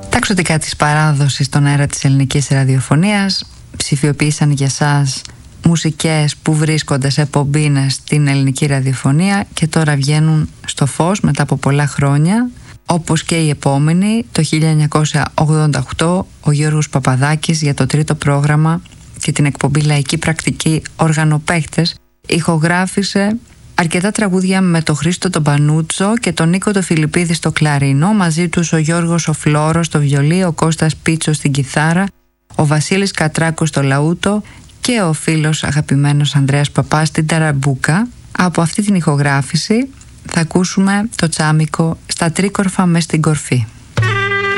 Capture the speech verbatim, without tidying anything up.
Τα ξωτικά της παράδοσης στον αέρα της ελληνικής ραδιοφωνίας ψηφιοποίησαν για σας μουσικές που βρίσκονται σε εκπομπές στην ελληνική ραδιοφωνία και τώρα βγαίνουν στο φως μετά από πολλά χρόνια, όπως και η επόμενη το χίλια εννιακόσια ογδόντα οκτώ, ο Γιώργος Παπαδάκης για το τρίτο πρόγραμμα και την εκπομπή Λαϊκή Πρακτική Οργανοπαίχτες ηχογράφησε αρκετά τραγούδια με τον Χρήστο τον Πανούτσο και τον Νίκο τον Φιλιππίδη στο κλαρίνο, μαζί τους ο Γιώργος ο Φλόρος στο βιολί, ο Κώστας Πίτσος στην κιθάρα, ο Βασίλης Κατράκος στο λαούτο και ο φίλος αγαπημένος Ανδρέας Παπάς στην ταραμπούκα. Από αυτή την ηχογράφηση θα ακούσουμε το τσάμικο «Στα τρίκορφα μες στην κορφή».